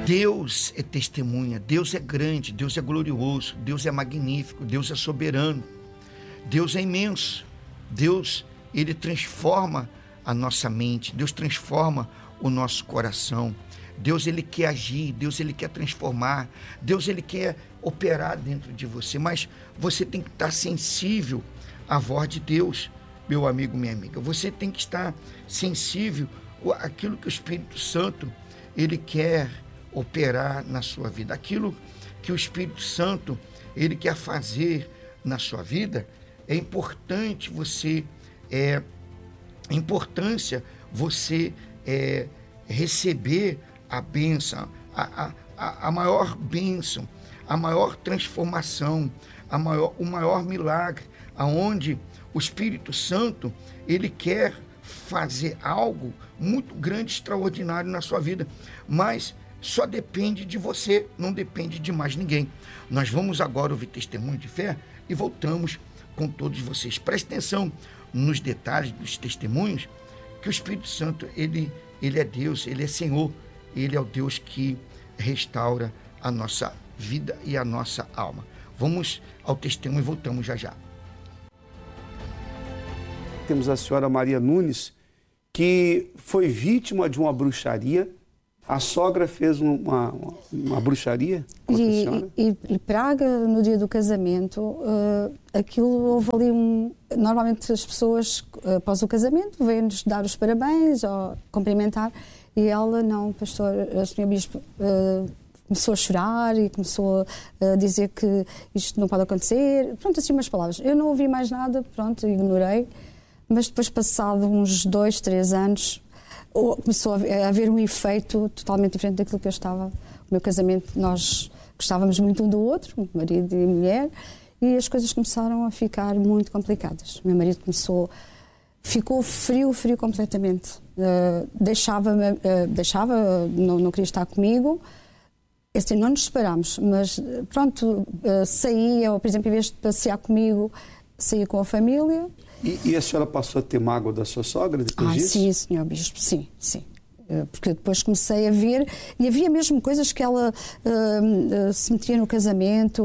Deus é testemunha, Deus é grande, Deus é glorioso, Deus é magnífico, Deus é soberano, Deus é imenso. Deus, Ele transforma a nossa mente, Deus transforma o nosso coração. Deus, Ele quer agir, Deus, Ele quer transformar, Deus, Ele quer operar dentro de você, mas você tem que estar sensível à voz de Deus, meu amigo, minha amiga. Você tem que estar sensível àquilo que o Espírito Santo, Ele quer operar na sua vida, aquilo que o Espírito Santo, Ele quer fazer na sua vida. É importante você, a importância você receber a bênção, a maior bênção, a maior transformação, o maior milagre, aonde o Espírito Santo, Ele quer fazer algo muito grande, extraordinário na sua vida, mas só depende de você, não depende de mais ninguém. Nós vamos agora ouvir testemunho de fé e voltamos com todos vocês. Preste atenção nos detalhes dos testemunhos, que o Espírito Santo, ele é Deus, Ele é Senhor, Ele é o Deus que restaura a nossa vida e a nossa alma. Vamos ao testemunho e voltamos já já. Temos a senhora Maria Nunes, que foi vítima de uma bruxaria. A sogra fez uma bruxaria contra a senhora? E praga no dia do casamento, aquilo houve ali Normalmente as pessoas, após o casamento, vêm-nos dar os parabéns ou cumprimentar, e ela não, pastor, a senhora bispo começou a chorar e começou a dizer que isto não pode acontecer, pronto, assim umas palavras. Eu não ouvi mais nada, pronto, ignorei, mas depois, passado uns 2, 3 anos, começou a haver um efeito totalmente diferente daquilo que eu estava. O meu casamento, nós gostávamos muito um do outro, marido e mulher, e as coisas começaram a ficar muito complicadas. O meu marido ficou frio completamente. Não queria estar comigo. Assim, não nos separámos, mas pronto, saía, ou, por exemplo, em vez de passear comigo, saía com a família. E a senhora passou a ter mágoa da sua sogra depois disso? Sim, senhor bispo, sim. Porque depois comecei a ver, e havia mesmo coisas que ela se metia no casamento,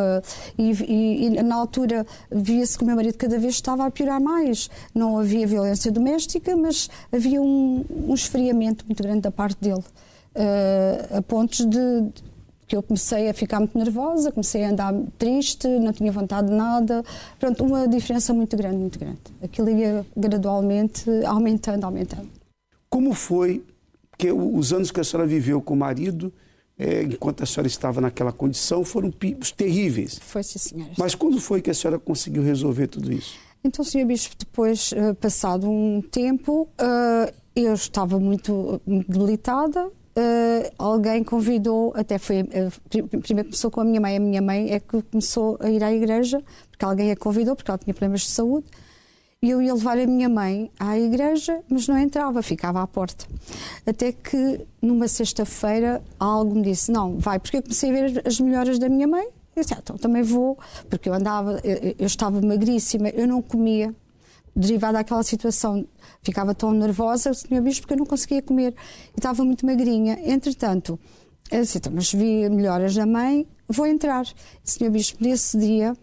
e na altura via-se que o meu marido cada vez estava a piorar mais. Não havia violência doméstica, mas havia um esfriamento muito grande da parte dele, a pontos de que eu comecei a ficar muito nervosa, comecei a andar triste, não tinha vontade de nada. Pronto, uma diferença muito grande, muito grande. Aquilo ia gradualmente aumentando. Como foi? Porque os anos que a senhora viveu com o marido, enquanto a senhora estava naquela condição, foram terríveis. Foi, sim, senhora. Mas quando foi que a senhora conseguiu resolver tudo isso? Então, senhor bispo, depois, passado um tempo, eu estava muito debilitada. Alguém convidou, até foi, primeiro começou com a minha mãe é que começou a ir à igreja, porque alguém a convidou, porque ela tinha problemas de saúde, e eu ia levar a minha mãe à igreja, mas não entrava, ficava à porta. Até que, numa sexta-feira, algo me disse, não, vai, porque eu comecei a ver as melhoras da minha mãe, eu disse, então também vou, porque eu estava magríssima, eu não comia, derivada daquela situação, ficava tão nervosa, senhor bispo, porque eu não conseguia comer, e estava muito magrinha. Entretanto, eu disse, então, mas vi melhoras da mãe, vou entrar. Senhor bispo, nesse dia,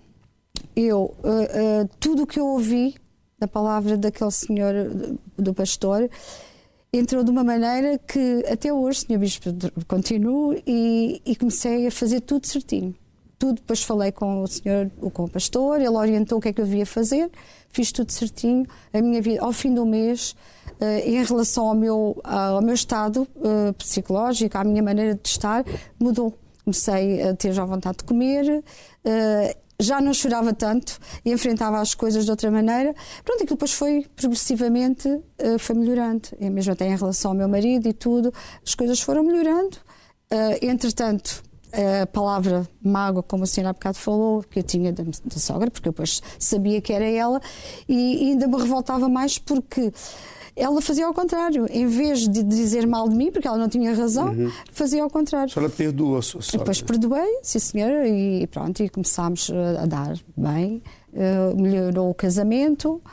tudo o que eu ouvi da palavra daquele senhor, do pastor, entrou de uma maneira que até hoje, senhor bispo, continuo, e comecei a fazer tudo certinho. Tudo, depois falei com o senhor, com o pastor, ele orientou o que é que eu devia fazer, fiz tudo certinho. A minha vida, ao fim do mês, em relação ao meu estado psicológico, à minha maneira de estar, mudou. Comecei a ter já vontade de comer, já não chorava tanto e enfrentava as coisas de outra maneira. Pronto, aquilo depois foi progressivamente, foi melhorando. E mesmo até em relação ao meu marido e tudo, as coisas foram melhorando. Entretanto, a palavra mágoa, como a senhora há bocado falou, que eu tinha da sogra, porque eu depois sabia que era ela, e ainda me revoltava mais porque ela fazia ao contrário. Em vez de dizer mal de mim, porque ela não tinha razão, fazia ao contrário. A senhora perdoou a sua sogra? Depois perdoei, sim senhora, e pronto, e começámos a dar bem, melhorou o casamento.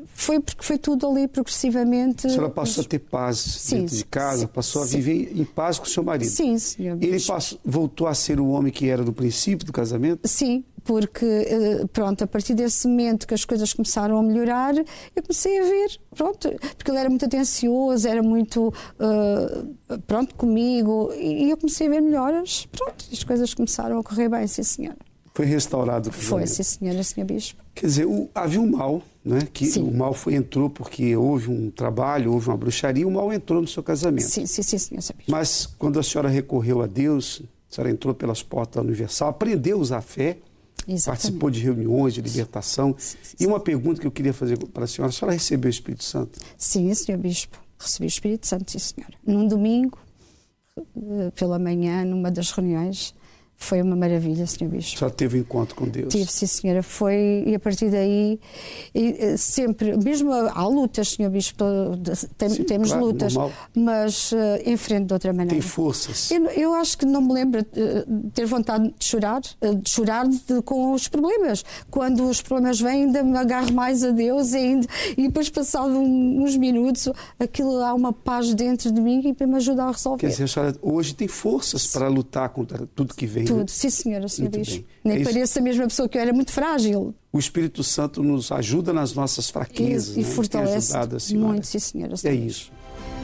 foi porque foi tudo ali progressivamente. A senhora passou a ter paz dentro de casa, passou a viver em paz com o seu marido. Sim, senhor. Ele voltou a ser o homem que era no princípio do casamento? Sim, porque, pronto, a partir desse momento que as coisas começaram a melhorar, eu comecei a ver, pronto, porque ele era muito atencioso, era muito, pronto, comigo, e eu comecei a ver melhoras, pronto, as coisas começaram a correr bem, sim, senhora. Foi restaurado o casamento? Foi, sim, senhora, senhor Bispo. Quer dizer, havia um mal, né? Que sim. O mal entrou porque houve um trabalho, houve uma bruxaria, o mal entrou no seu casamento. Sim, senhor Bispo. Mas quando a senhora recorreu a Deus, a senhora entrou pelas portas da Universal, aprendeu a usar a fé, exatamente. Participou de reuniões de libertação. Sim. E uma pergunta que eu queria fazer para a senhora recebeu o Espírito Santo? Sim, senhor Bispo, recebi o Espírito Santo, sim, senhora. Num domingo, pela manhã, numa das reuniões, foi uma maravilha, senhor Bispo. Só teve um encontro com Deus? Tive, sim, senhora. Foi, e a partir daí, sempre, mesmo há lutas, senhor Bispo, temos claro, lutas, normal. Mas enfrento de outra maneira. Tem forças? Eu acho que não me lembro de ter vontade de chorar com os problemas. Quando os problemas vêm, ainda me agarro mais a Deus ainda, e depois, passado uns minutos, aquilo há uma paz dentro de mim e me ajuda a resolver. Quer dizer, a senhora hoje tem forças para lutar contra tudo que vem? Tudo, sim, senhora, senhor Bispo. Nem pareça a mesma pessoa que eu era, muito frágil. O Espírito Santo nos ajuda nas nossas fraquezas. E fortalece muito, sim, senhora. É isso.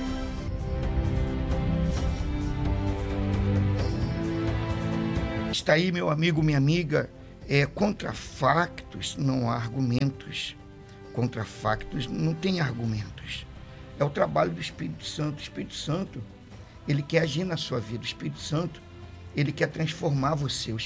Está aí, meu amigo, minha amiga, contra factos não há argumentos. Contra factos não tem argumentos. É o trabalho do Espírito Santo. O Espírito Santo, ele quer agir na sua vida. O Espírito Santo, ele quer transformar você.